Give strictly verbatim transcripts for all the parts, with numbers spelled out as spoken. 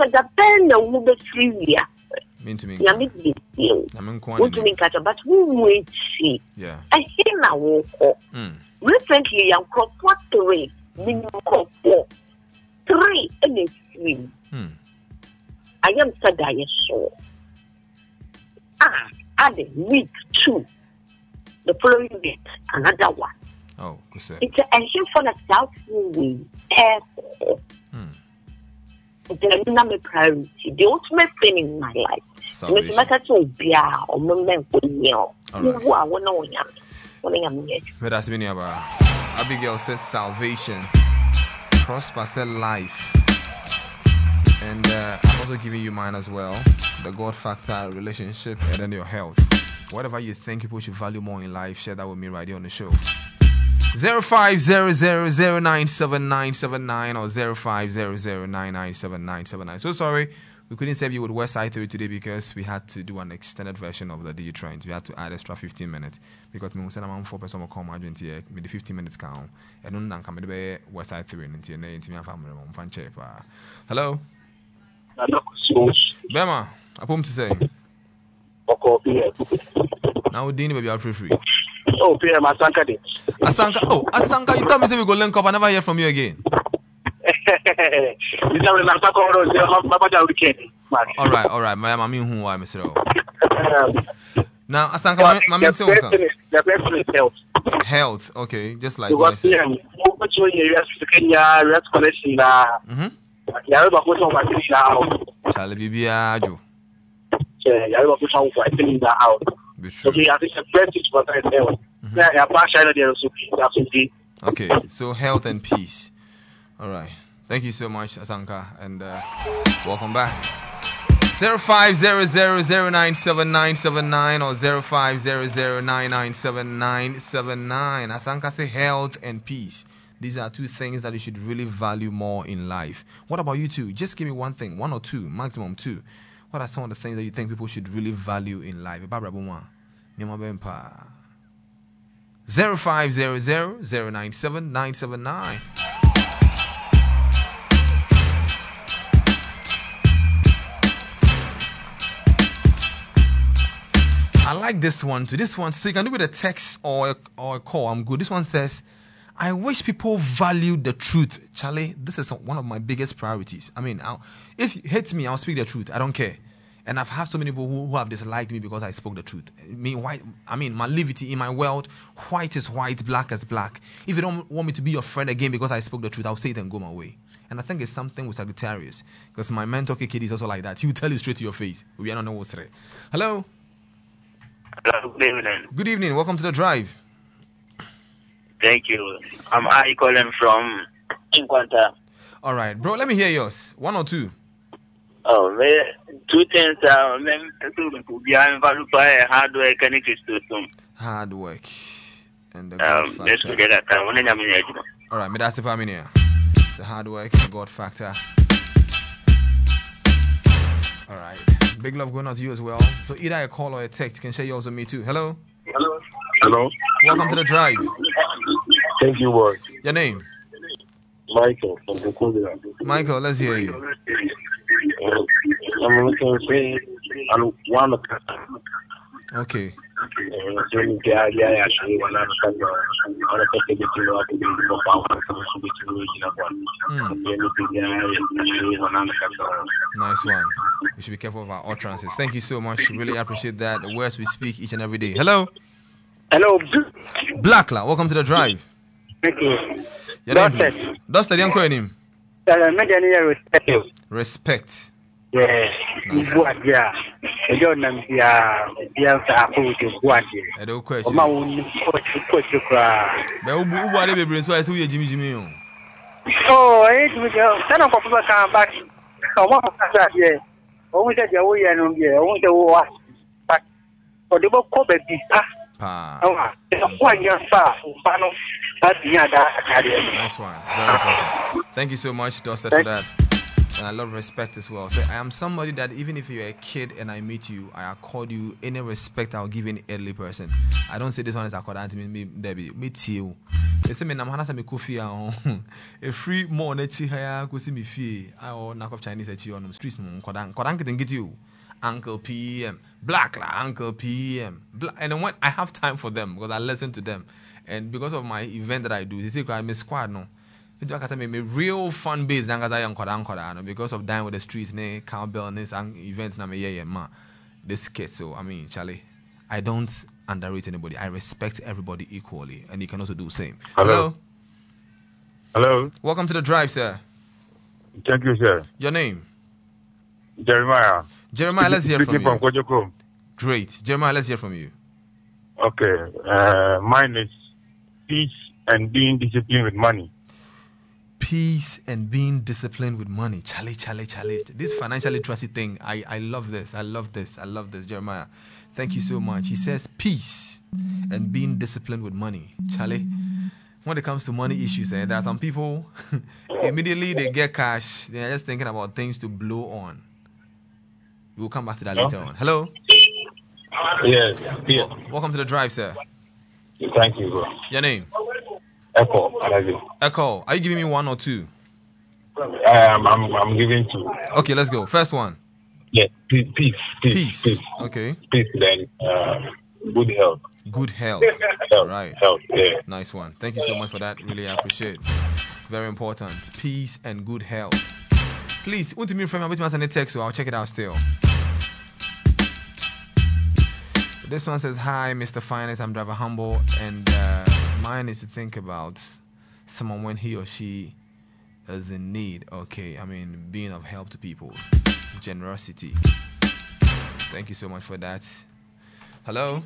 said the pen the woman free. Mean to me. Yeah, me deal. I'm What to me catch but who wait see? Yeah. I hear now walk. Mm. Recently, young crop what three, minimum crop four, three, and it's three. Hmm. I am said I saw. Ah, add week two. The following week, another one. Oh, good sir. It's a engine for the South Way Airport. Hmm. It's another priority. The ultimate thing in my life. Salvation. It's matter to be a moment for you. All right. Who are one on you? One on you. But that's been about Abigail says salvation, Prosper said life, and uh, I'm also giving you mine as well. The God factor, relationship, and then your health. Whatever you think people should value more in life, share that with me right here on the show. Zero five zero zero zero nine seven nine seven nine or zero five zero zero nine nine seven nine seven nine. So sorry. We couldn't save you with West Side three today because we had to do an extended version of the Digitrend. We had to add extra fifteen minutes because we said I'm four person will come out here with the fifteen minutes count. And then I'm coming to West Side three and then into my family. Hello. Bema, I put to say. Now we didn't baby out free free. Oh, Pierre Asanka did. Asanka, oh, Asanka, you tell me say we go link up. I never hear from you again. All right, all right. My mommy who I Mister Now, Asanka, my mommy tell me. The best is health. Health, okay, just like what I said. Mm-hmm. Charlie Bibia Jo. Okay, I think the best is what I tell. Okay, so health and peace. All right. Thank you so much, Asanka, and uh, welcome back. zero five zero zero zero nine seven nine seven nine or zero five zero zero nine nine seven nine seven nine. Asanka say health and peace. These are two things that you should really value more in life. What about you two? Just give me one thing, one or two, maximum two. What are some of the things that you think people should really value in life? zero five zero zero zero nine seven nine seven nine. I like this one too. This one, so you can do it with a text or a, or a call. I'm good. This one says, I wish people value the truth. Charlie, this is one of my biggest priorities. I mean, I'll, if you hate me, I'll speak the truth. I don't care. And I've had so many people who, who have disliked me because I spoke the truth. I mean, white, I mean, my liberty in my world, white is white, black is black. If you don't want me to be your friend again because I spoke the truth, I'll say it and go my way. And I think it's something with Sagittarius. Because my mentor, K K D, is also like that. He will tell you straight to your face. We are not know what's right. Hello? Good evening. Good evening. Welcome to the drive. Thank you. I'm I calling from Chinquanta. All right, bro. Let me hear yours. One or two. Oh, me, two things. Uh, me, we are involved by hard work and it is too soon. Hard work and the God God um, factor. Let's forget that. I want to All right, me that's the family here. It's a hard work and the God factor. All right. Big love going out to you as well. So either a call or a text. You can share yours with me too. Hello. Hello. Hello. Welcome to the drive. Thank you, Ward. Your name? Michael from Bukulia. Michael, let's hear you. Uh, I'm looking to say I'm one of the. Okay. Nice one. We should be careful of our utterances. Thank you so much. Really appreciate that. The words we speak each and every day. Hello. Hello. Blackla, welcome to the drive. Thank you. Your name, please. Dusted, young name. Respect. Respect. Yeah. Nice. Yeah. I don't know. Yeah. Yeah. I don't question. But who are they bring so I say Jimmy Jimmy? Oh, it's with you. Some of people come back. Some of us yeah. Always at your way and yeah. Always the war. But for the book cover this. Pa. Oh, one year far. That's the other. Nice one. Very important. Thank you so much, Dusted, for that. And I love respect as well. So I am somebody that even if you're a kid and I meet you, I accord you any respect I'll give any elderly person. I don't say this one is according to me, Debbie. Meet you. They say me na mahana sa me kofi a a free more na chi haya go see me fie. I or knock of Chinese at you on the streets mo kodan kodan can get you. Uncle P M, black la Uncle P M, black, and then when I have time for them because I listen to them, and because of my event that I do, they say I me squad no. It just me me real fun base na ngaza yang kodan kodan because of dying with the streets ne cowbell ne sang events na me yeah yeah ma this kid. So I mean Charlie, I don't underrate anybody. I respect everybody equally, and you can also do the same. Hello. Hello. Hello. Welcome to the drive, sir. Thank you, sir. Your name? Jeremiah. Jeremiah, let's hear from you. From Great. Jeremiah, let's hear from you. Okay. Uh, mine is peace and being disciplined with money. Peace and being disciplined with money. Charlie, Charlie, Charlie. This financial literacy thing, I, I love this. I love this. I love this, Jeremiah. Thank you so much. He says peace and being disciplined with money. Charlie, when it comes to money issues, eh, there are some people, immediately they get cash. They're just thinking about things to blow on. We'll come back to that later on. Hello? Yes. yes. Welcome to the drive, sir. Thank you, bro. Your name? Echo. I love you. Echo. Are you giving me one or two? Um, I'm, I'm giving two. Okay, let's go. First one. Yes. Peace. Peace. Peace. Peace. Peace. Okay. Peace, then uh, good health. Good health. health. Right. Health, yeah. Nice one. Thank you so much for that. Really appreciate. Very important. Peace and good health. Please, want to me from me send a text, so I'll check it out still. This one says, "Hi, Mister Finance. I'm Driver Humble, and uh, mine is to think about someone when he or she is in need. Okay, I mean, being of help to people, generosity. Thank you so much for that. Hello.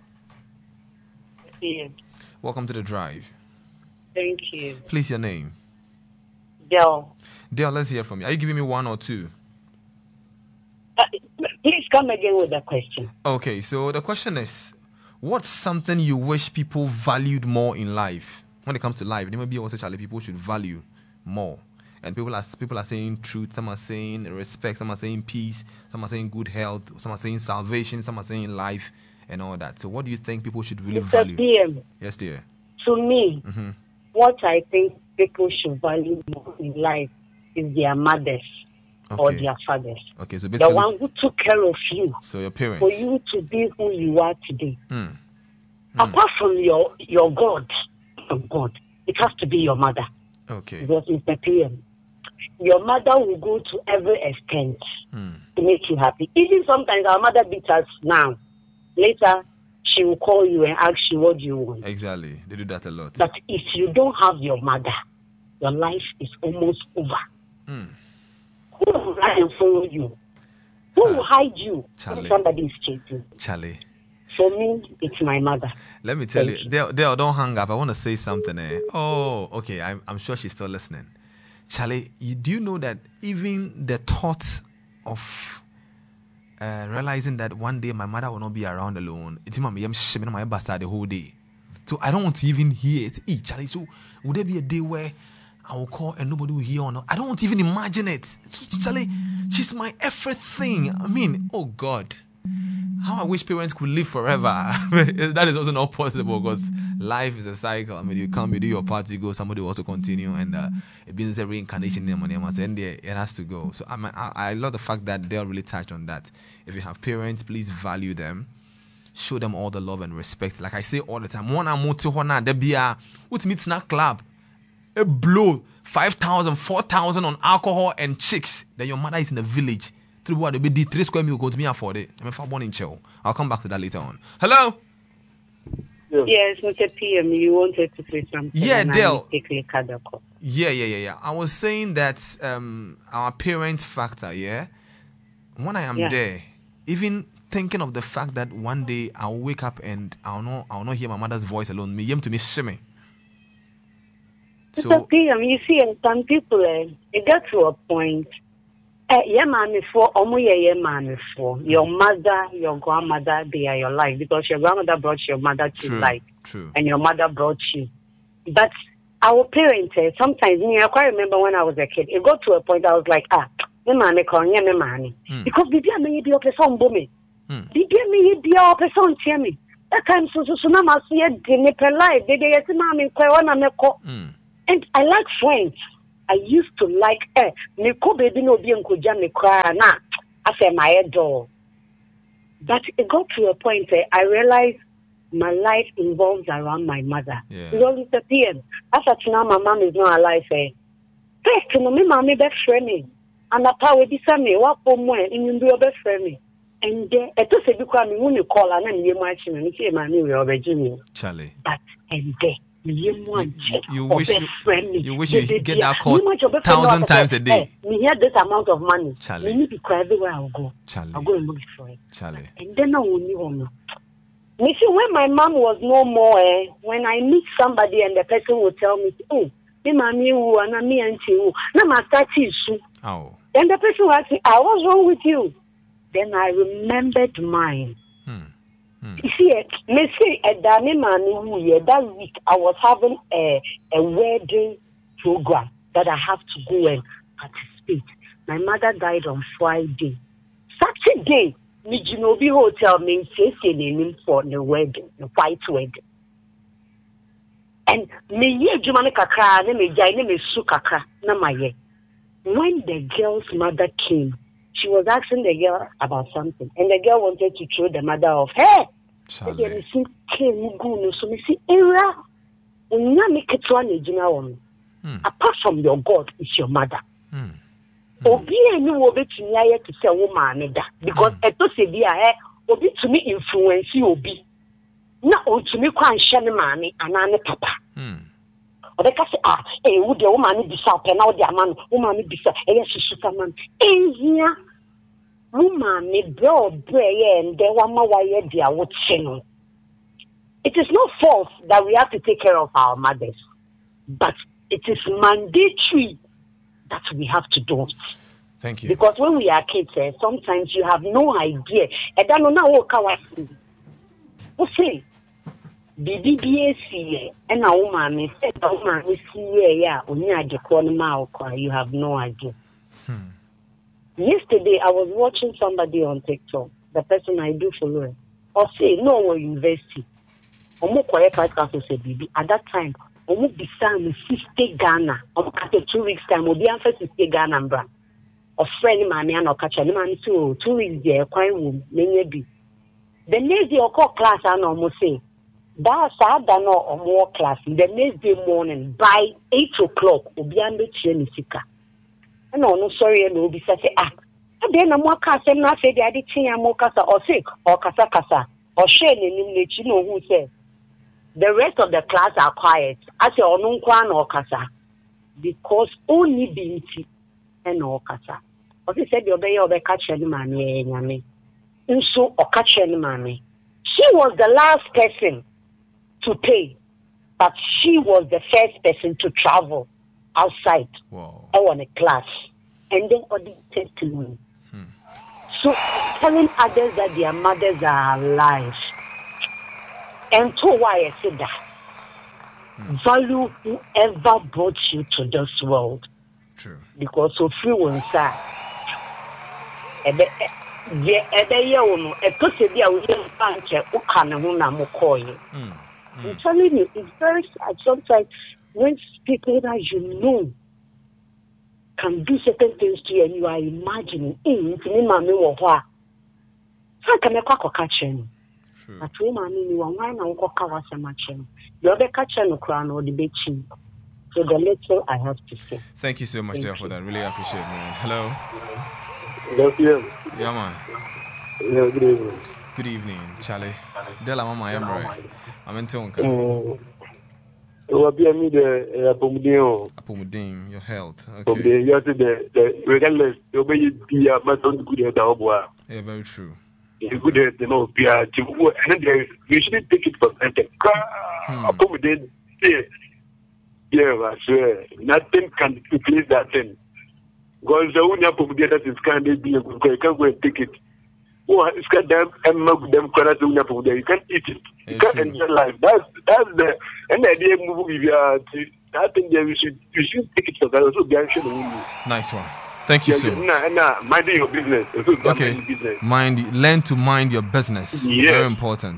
Yeah. Welcome to the drive. Thank you. Please, your name. Dell. Dale, let's hear from you. Are you giving me one or two? Uh, please come again with the question. Okay, so the question is, what's something you wish people valued more in life? When it comes to life, there may be also Charlie, people should value more. And people are people are saying truth, some are saying respect, some are saying peace, some are saying good health, some are saying salvation, some are saying life, and all that. So what do you think people should really Mister value? P M, Yes, dear. to me, Mm-hmm. what I think people should value more in life is their mothers or Okay. their fathers. Okay, so The basically, one who took care of you so your parents. for you to be who you are today. Hmm. Apart from your your God, from God, it has to be your mother. Okay. Because Mister P M, your mother will go to every extent Hmm. to make you happy. Even sometimes our mother beats us now. Later, she will call you and ask you, what do you want? Exactly. They do that a lot. But if you don't have your mother, your life is almost over. Hmm. Who will run and follow you? Who will hide you Charlie. when somebody is chasing? Charlie. For me, it's my mother. Let me tell Thank you, you. Dale, Dale, don't hang up. I want to say something. Eh? Oh, okay. I'm, I'm sure she's still listening. Charlie, you, do you know that even the thoughts of uh, realizing that one day my mother will not be around alone, it's my my bastard the whole day. So I don't want to even hear it. Hey, Charlie, so would there be a day where I will call and nobody will hear or not? I don't want to even imagine it. So, Charlie, she's my everything. I mean, oh God. How I wish parents could live forever. That is also not possible because life is a cycle. I mean, you come, you do your part, you go, somebody will also continue, and uh, it means a reincarnation in money. And it has to go. So I, mean, I, I love the fact that they'll really touch on that. If you have parents, please value them. Show them all the love and respect. Like I say all the time, one more to one, there be a what meets na club, a blow five thousand, four thousand on alcohol and chicks. Then your mother is in the village. What be three square meal go to me afford it. I'm a born in chill. I'll come back to that later on. Hello. Yes, Mister P M, you wanted to say something. Yeah, and I Dale. mistakenly cut the call. Yeah, yeah, yeah, yeah. I was saying that um, our parent factor. Yeah. When I am Yeah. there, even thinking of the fact that one day I'll wake up and I'll not, I'll not hear my mother's voice alone. Me yem to me shimmy. Mister So P M, you see, some people, eh, it gets to a point. Eh, yeah, mommy for, omo yeah, yeah, mommy for. Your mother, your grandmother, they are your life because your grandmother brought your mother to true, life, true. and your mother brought you. But our parents, eh, sometimes me, I quite remember when I was a kid. It got to a point I was like, ah, me mommy calling me mommy Hmm. because baby, I may be a person, boy. Hmm. Bibi me be a person, tell me. That time, so, so, so, now I see it, they make a life. They, they, they, mommy, Mm. and I like friends. I used to like, eh, me ko baby no be unko jam me cry, na, I say my door. But it got to a point where I realized my life involves around my mother. Yeah. It all disappeared. After now, my mom is not alive. Eh. First, you know, me mommy best friend me. And that's how we decide me, what for more, and you do your best friend me. And then, it was a big one, when you call, and then you might see me, you mommy, we are Virginia. Charlie. But, and then, you, you, you wish you, you wish you they, get that call thousand times a day. Me hear this amount of money. Charlie. Me need to cry everywhere I'll go. Charlie. I'll go and look for it. Charlie. And then I will knew him. Me see when my mom was no more, eh, when I meet somebody and the person will tell me, oh, me mommy who and me auntie who, now my start issue. Oh. And the person will ask me, ah, what's wrong with you? Then I remembered mine. Hmm. Hmm. You see, me see, at that that week I was having a a wedding program that I have to go and participate. My mother died on Friday. Saturday, me Genobi Hotel means name for the wedding, the white wedding. And me ye Jumani kakra, ne me jai ne me su kakra na maye. When the girl's mother came, she was asking the girl about something, and the girl wanted to throw the mother off. Hey, Charlie. me see, so me see, era, unya me ketwa ne jina won. Apart from your God, is your mother. Hmm. Obi eni wo betumi aye to say wo maame da, because eto se bi a eh obi tumi influence obi. Na ontumi kwa nhye ne maame ana ne papa. Hmm. Obeka se ah eh wo de wo maame bisa pe na wo de ama no wo maame bisa eh susu man ehia wo maame bro bro ye ende wa ma wa ye dia wo che no. It is not false that we have to take care of our mothers, but it is mandatory that we have to do it. Thank you. Because when we are kids, eh, sometimes you have no idea. And then now what kawasi. What say? B B B A C and a woman said a woman we see yeah, only at the corner you have no idea. Hmm. Yesterday I was watching somebody on TikTok, the person I do follow, or say no one university. Omo quiet podcast say B B at that time. Omo bisa me sixty Ghana. Omo after two weeks time, obi am first sixty Ghana bra. Of friend ma me an okacha ni man so two weeks there kwan wo menye bi. The next day okọ class an omo say that sada no omo class the next day morning by eight o'clock obi am be tire ni sika. And no sorry no obi say ah ade na mo aka asem na say dey ade tia mo kasa o say o kasa kasa o share ni ni chi no hu say the rest of the class are quiet. I say, oh, no, no, kasa. Because only binti and no kasa. What he said, you obey your catch any mammy, yammy. And so, or catch any mammy. She was the last person to pay, but she was the first person to travel outside. Wow. I want a class. And then, or the testimony. Hmm. So, telling others that their mothers are alive. And to why I said that, mm. value whoever brought you to this world. True. Because so free one side. Ebe ye ebe ye ono eto se bia we banche uka ne ho na mokoye. I'm telling you, it's very sad sometimes when people that you know can do certain things to you and you are imagining, eh, ntini mama wo ho a. How can I kwa catch you? But we man ni why na unko kawa semachem. The other catcher no crown or the beaching. So the little I have to say. Thank you so much dear, for that. Really appreciate it, man. Hello. Yes, yes. Yeah, man. Yeah, good evening. Good evening, Charlie. Della mama I'm right. I'm in Tonka. What be me the Apomudin? Apomudin, your health. Okay. Okay, you have to the regardless. You be be a man don't good at the yeah, very true. You could, you know, be a and you shouldn't take it for granted. Apomudin, yeah, I swear, nothing can replace that thing. Because the only Apomudin that is kind of be a good guy, you can't go and take it. Oh, it's got them and milk them correct to Apomudin. You can't eat it. You can't enjoy life. That's that's the and the idea movie we are. I think that we should we should take it for granted. So be anxious. Nice one. Thank you so much. Nah, nah, mind your business. Okay. Business. Mind, learn to mind your business. Yes. Very important.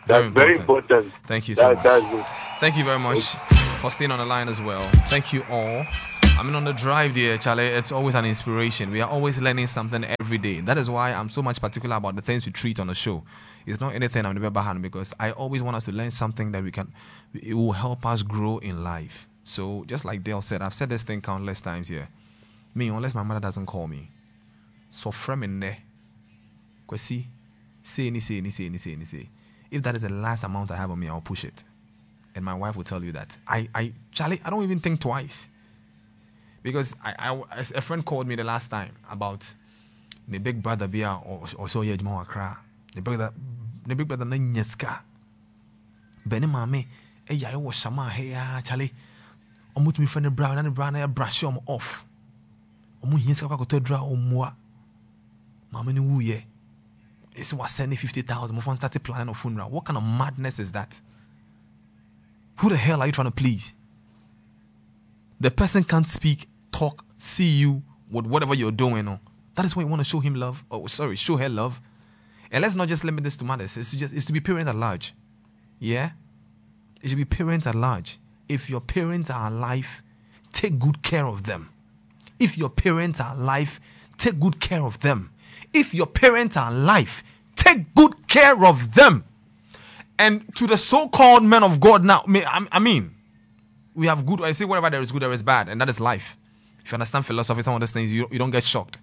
Very That's very important. important. Thank you so That, that's much. good. Thank you very much for staying on the line as well. Thank you all. I mean, on the drive there, Charlie, it's always an inspiration. We are always learning something every day. That is why I'm so much particular about the things we treat on the show. It's not anything I'm never behind, because I always want us to learn something that we can, it will help us grow in life. So just like Dale said, I've said this thing countless times here. Me, unless my mother doesn't call me, so from in there, see, say any, say any, say any, say any, say. If that is the last amount I have on me, I'll push it. And my wife will tell you that. I, I, Charlie, I don't even think twice. Because I, I, a friend called me the last time about the big brother Bia or or so yeah Juma Accra. The brother, the big brother Nanyeska. Benny Mame, eh ya was Shama hey Charlie. Omut me friend Brown and Brown I brush him off. Omu hinska kwa to dra omwa. Mama ni wu ye. This was sending fifty thousand. Mufan started planning a funeral. What kind of madness is that? Who the hell are you trying to please? The person can't speak, talk, see you with whatever you're doing. Or that is why you want to show him love. Oh, sorry, show her love. And let's not just limit this to mothers. It's just it's to be parents at large. Yeah, it should be parents at large. If your parents are alive, take good care of them. If your parents are alive, take good care of them. If your parents are alive, take good care of them. And to the so-called men of God now, I mean, we have good, I say whatever there is good, there is bad, and that is life. If you understand philosophy, some of those things, you, you don't get shocked.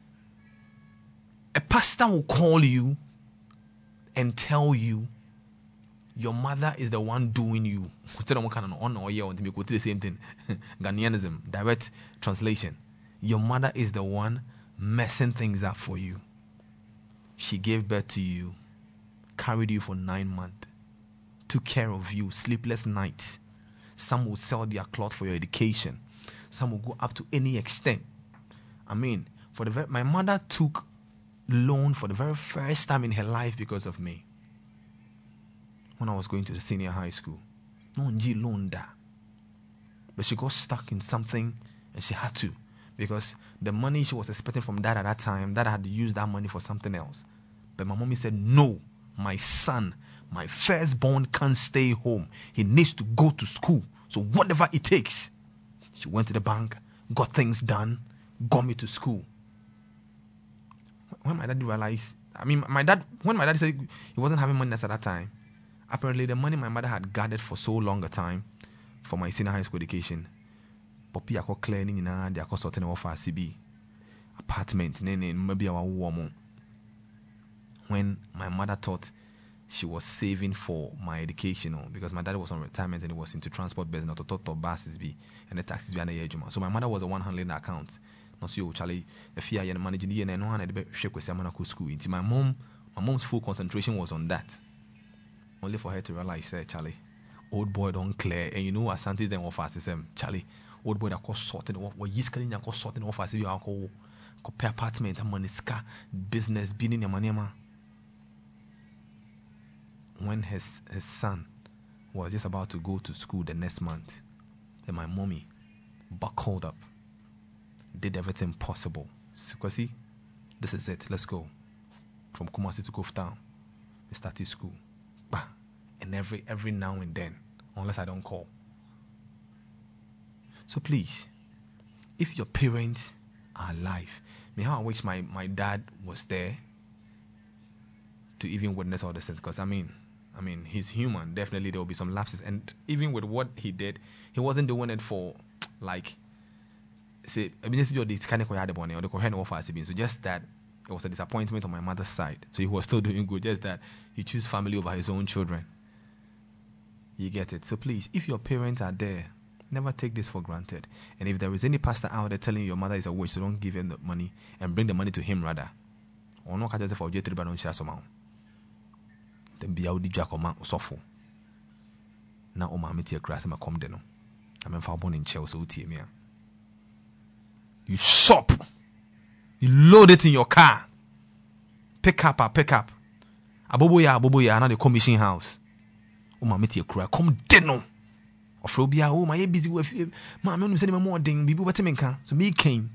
A pastor will call you and tell you your mother is the one doing you. The same thing. Ghanaianism, direct translation. Your mother is the one messing things up for you. She gave birth to you, carried you for nine months, took care of you, sleepless nights. Some will sell their cloth for your education. Some will go up to any extent. I mean, for the very, my mother took loan for the very first time in her life because of me. When I was going to the senior high school, no G loan da, but she got stuck in something and she had to, because the money she was expecting from dad at that time, dad had to use that money for something else. But my mommy said, no, my son, my firstborn can't stay home. He needs to go to school. So whatever it takes. She went to the bank, got things done, got me to school. When my dad realized, I mean, my dad, when my dad said he wasn't having money at that time, apparently the money my mother had gathered for so long a time for my senior high school education, Poppy I got cleaning in a they are sorting off our C B apartment, maybe our woman. When my mother thought she was saving for my education, because my dad was on retirement and he was into transport business, to talk to buses be and the taxis be under Juma. So my mother was the one handling the account. Not so Charlie, the fear and managing the and one had the shape with someone who school. Into my mom, my mom's full concentration was on that. Only for her to realize, say, Charlie, old boy don't clear, and you know what Santi then offers is um Charlie, old boy that cost sorting off what you scaling and cost sorting off as you are called compare apartment and money ska business being in your money. When his his son was just about to go to school the next month, then my mommy buckled up, did everything possible. Because see, this is it. Let's go. From Kumasi to Kof Town, we started school. Bah. And every every now and then, unless I don't call. So please, if your parents are alive, me how I wish my, my dad was there to even witness all this things. Because I mean, I mean, he's human. Definitely there will be some lapses. And even with what he did, he wasn't doing it for like say I mean this is kind of had money or the cohen offer. So just that it was a disappointment on my mother's side. So he was still doing good, just that he chose family over his own children. You get it? So please, if your parents are there, never take this for granted. And if there is any pastor out there telling you your mother is a witch, so don't give him the money and bring the money to him rather. Or no catch for J three but don't share some. Then be out the Jacoma suffer. Now oh mammy tear grass and my come deno. I'm in far born in Chelsea with me. You shop. You load it in your car. Pick up or pick up. Aboboya, aboboya, another commission house. Oh mammy tear cry. Come deno. Ofrobia, oh my busy with mammy only sending more ding, be what so me came.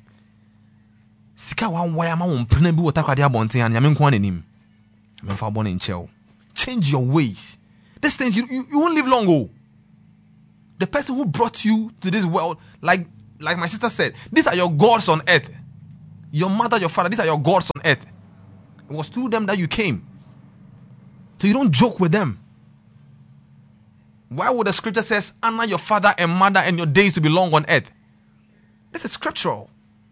Sika one wire my own penny water cardia bonty and yamin quan in him. I'm in far born in Chelsea. change your ways. These things, you, you, you won't live long. Oh. The person who brought you to this world, like, like my sister said, these are your gods on earth. Your mother, your father, these are your gods on earth. It was through them that you came. So you don't joke with them. Why would the scripture says, honor your father and mother and your days to be long on earth? This is scriptural.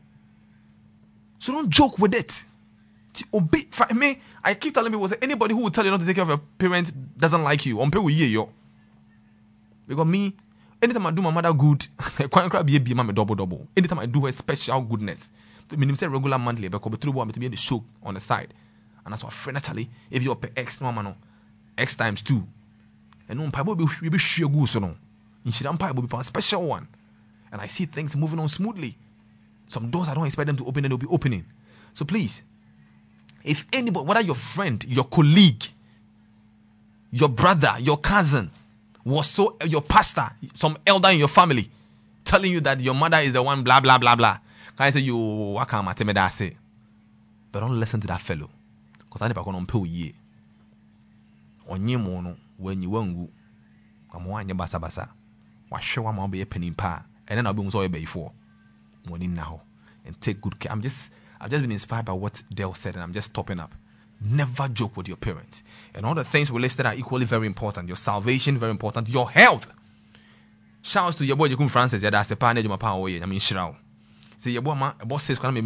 So don't joke with it. Obey. For me, I keep telling people, anybody who will tell you not to take care of your parents doesn't like you. Because me, anytime I do my mother good, double double. Anytime I do her special goodness, meaning say regular monthly, but come through me to be in the show on the side. And that's what friend actually, if you're X no man, X times two. And no pipe will be sure good so no. In Shiran pipe will be a special one. And I see things moving on smoothly. Some doors I don't expect them to open, and they'll be opening. So please, if anybody, whether your friend, your colleague, your brother, your cousin, was so your pastor, some elder in your family, telling you that your mother is the one, blah blah blah blah, can I say you what I say? But don't listen to that fellow, because I never gonna pay ye. Onye mono when you won't go, I'm one your basa basa. What show I'm be a penny pa, and then I'll be so before. Morning now, and take good care. I'm just, I've just been inspired by what Dale said, and I'm just topping up. Never joke with your parents. And all the things we listed are equally very important. Your salvation, very important. Your health. Shouts to your boy Jekun Francis. Yeah, that's a partner. My power. I mean, Shirao. See, your boy, my boss says, I'm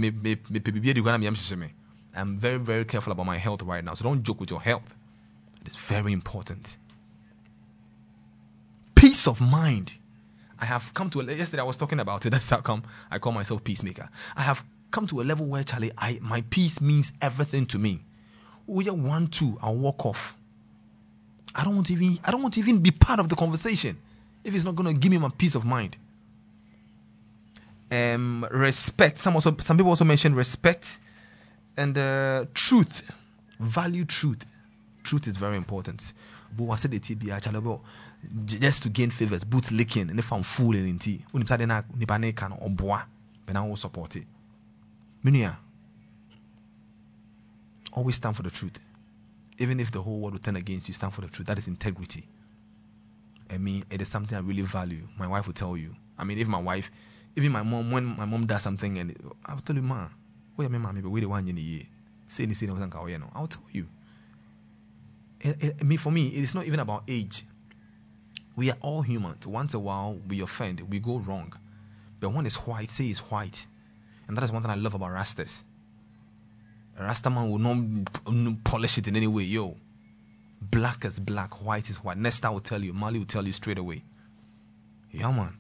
very, very careful about my health right now. So don't joke with your health. It is very important. Peace of mind. I have come to a, yesterday I was talking about it. That's how come I call myself peacemaker. I have come to a level where, Charlie, I my peace means everything to me. Oh, yeah, one, two, I'll walk off. I don't want to even I don't want to even be part of the conversation if it's not gonna give me my peace of mind. Um respect. Some also some people also mention respect and uh, truth. Value truth. Truth is very important. But I said the T B I just to gain favors, boots licking, and if I'm fooling in tea, when you na nipane can or bois, but I will support it. Minia, always stand for the truth. Even if the whole world will turn against you, stand for the truth. That is integrity. I mean, it is something I really value. My wife will tell you. I mean, if my wife, even my mom, when my mom does something, and I will tell you, ma, where my mommy, but we the one in the year. Say anything, I'll tell you. It, it, I mean, for me, it is not even about age. We are all human. Once a while, we offend, we go wrong. But when it's white, say it's white. And that is one thing I love about Rastas. A Rasta man will not polish it in any way. Yo, black is black, white is white. Nesta will tell you, Mali will tell you straight away. Yeah, man.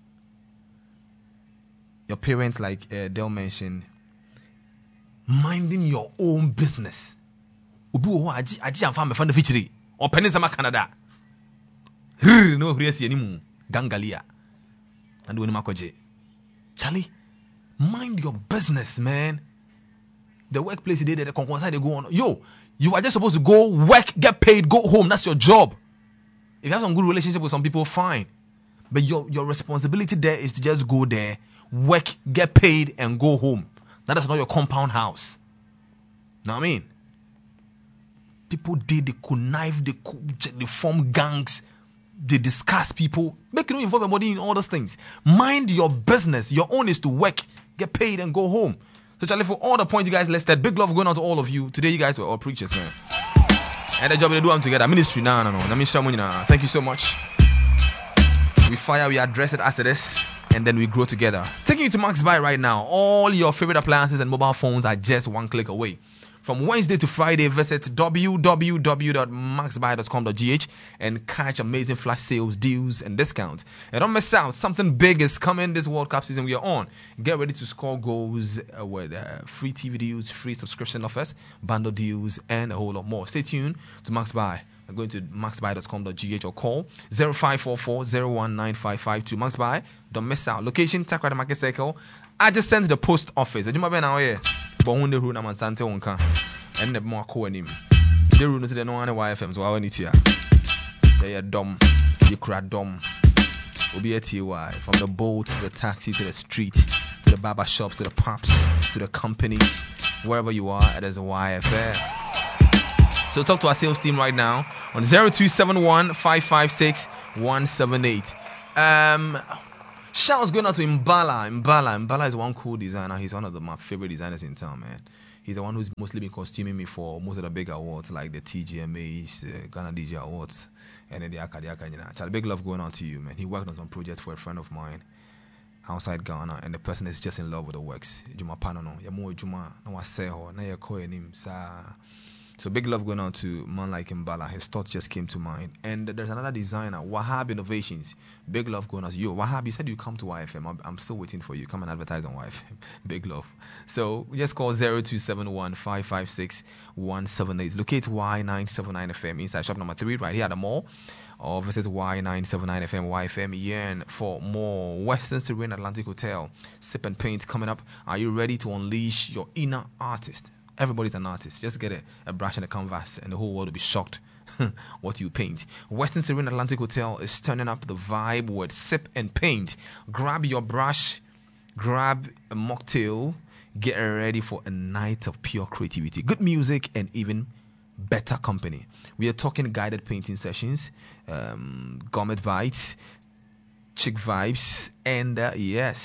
Your parents, like uh, Dale mentioned, minding your own business. Ubu aji aji amfa me fan feature or Peninsula Canada. No reasi anymore. Gangalia. And when makoje. Charlie, mind your business, man. The workplace they did the concourse they go on. Yo, you are just supposed to go work, get paid, go home. That's your job. If you have some good relationship with some people, fine. But your, your responsibility there is to just go there, work, get paid, and go home. That is not your compound house. Know what I mean? People did, they connive, they, they form gangs, they discuss people. Make you don't involve your body in all those things. Mind your business. Your own is to work, get paid, and go home. So, Charlie, for all the points you guys listed, big love going out to all of you. Today, you guys were all preachers, man. And the job they do them together. Ministry, no, no, no. Thank you so much. We fire, we address it as it is, and then we grow together. Taking you to Max Buy right now. All your favorite appliances and mobile phones are just one click away. From Wednesday to Friday, visit w w w dot max buy dot com dot g h and catch amazing flash sales, deals, and discounts. And don't miss out. Something big is coming this World Cup season we are on. Get ready to score goals uh, with uh, free T V deals, free subscription offers, bundle deals, and a whole lot more. Stay tuned to Max Buy. I'm going to max buy dot com dot g h or call zero five four four zero one nine five five two. Max Buy. Don't miss out. Location, Takrada Market Circle. I just sent the post office. You might now here. But when the room I'm Sante Wonka and the more co him. The room is the no one Y F M, so I need to. They are dumb. You crack dumb. Will be a T Y from the boat to the taxi to the street to the barber shops to the pubs to the companies. Wherever you are, it is a Y F M. So talk to our sales team right now on zero two seven one, five five six, one seven eight. Um, shouts going out to Mbala. Mbala. Mbala is one cool designer. He's one of the, my favorite designers in town, man. He's the one who's mostly been costuming me for most of the big awards like the T G M As, uh, Ghana D J Awards, and then the Akadiaka. You know, Charlie, big love going out to you, man. He worked on some projects for a friend of mine outside Ghana, and the person is just in love with the works. Juma Panono, Yamu Juma, no Waseho, Nayako and him, sa. So big love going on to a man like Mbala. His thoughts just came to mind. And there's another designer, Wahab Innovations. Big love going on to you. Wahab, you said you come to Y F M. I'm, I'm still waiting for you. Come and advertise on Y F M. Big love. So just call zero two seven one, five five six, one seven eight. Locate Y nine seven nine F M inside shop number three right here at the mall. Or visit Y nine seven nine F M, Y F M, yearn for more. Western Serene Atlantic Hotel. Sip and Paint coming up. Are you ready to unleash your inner artist? Everybody's an artist. Just get a, a brush and a canvas and the whole world will be shocked what you paint. Western Serene Atlantic Hotel is turning up the vibe with Sip and Paint. Grab your brush, grab a mocktail, get ready for a night of pure creativity, good music, and even better company. We are talking guided painting sessions, um, gourmet bites, chick vibes, and uh,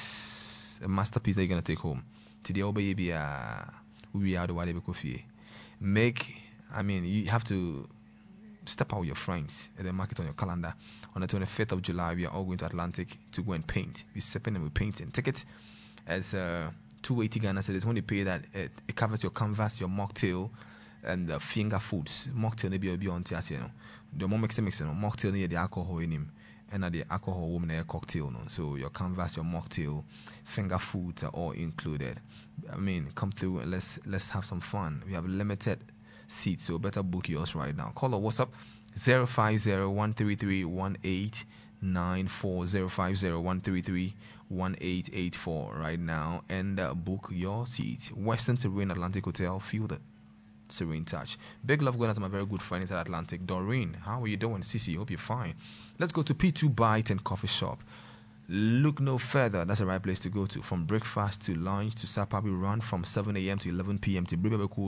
yes, a masterpiece that you're going to take home. Today, oh baby, uh, we are the Wadebe Kofi. Make, I mean, you have to step out with your friends and then mark it on your calendar. On the twenty-fifth of July, we are all going to Atlantic to go and paint. We're sipping and we're painting. Ticket as uh, two hundred eighty Ghana cedis. When you pay that, it, it covers your canvas, your mocktail, and the finger foods. Mocktail maybe will be on T S, you know. The more mix mix, you know, mocktail near the alcohol in him. And the alcohol woman a cocktail, no. So your canvas, your mocktail, finger foods are all included. I mean, come through and let's let's have some fun. We have limited seats, so better book yours right now. Call or WhatsApp zero five zero, one three three, one eight nine four zero five zero, one three three, one eight eight four right now and uh, book your seats. Western Serene Atlantic Hotel, feel the serene touch. Big love going out to my very good friend inside Atlantic, Doreen. How are you doing, Sissy? Hope you're fine. Let's go to P two Bite and Coffee Shop. Look no further. That's the right place to go to. From breakfast to lunch to supper, we run from seven a.m. to eleven p.m. to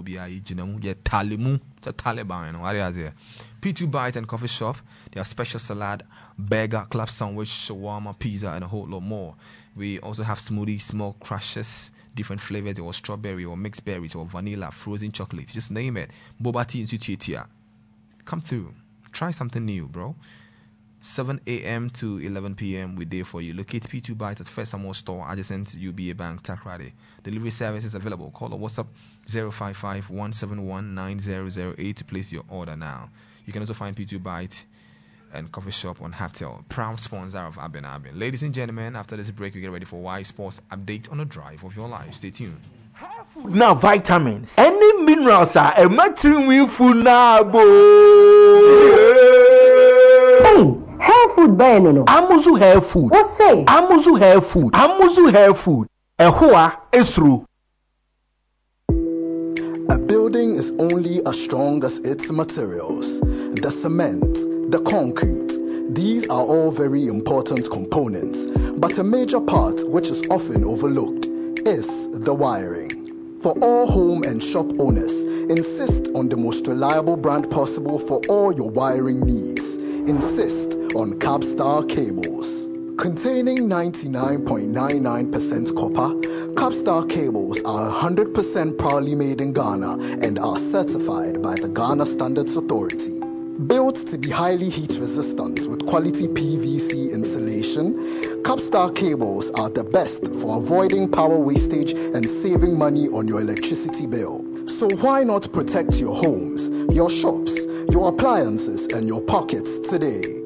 Taliban. P two Bite and Coffee Shop. They have special salad, burger, club sandwich, shawarma, pizza, and a whole lot more. We also have smoothies, small crushes, different flavors, or strawberry, or mixed berries, or vanilla, frozen chocolate. Just name it. Boba tea and Suchitia. Come through. Try something new, bro. seven a.m. to eleven p.m. we there for you. Locate P two Bites at First Samuel Store, adjacent to U B A Bank, Takrade. Delivery service is available. Call or WhatsApp zero five five, one seven one, nine zero zero eight to place your order now. You can also find P two Bites and Coffee Shop on Hatel, proud sponsor of Abin Abin. Ladies and gentlemen, after this break, we get ready for Y Sports update on the drive of your life. Stay tuned. Now vitamins, any minerals are a matrimony food now, boy. Hair food buy no no. Amuzu hair food. What say? Amuzu hair food. Amuzu hair food. Ehua esru. A building is only as strong as its materials. The cement, the concrete. These are all very important components, but a major part which is often overlooked is the wiring. For all home and shop owners, insist on the most reliable brand possible for all your wiring needs. Insist on Capstar cables. Containing ninety-nine point nine nine percent copper, Capstar cables are one hundred percent proudly made in Ghana and are certified by the Ghana Standards Authority. Built to be highly heat resistant with quality P V C insulation, Capstar cables are the best for avoiding power wastage and saving money on your electricity bill. So why not protect your homes, your shops, your appliances, and your pockets today?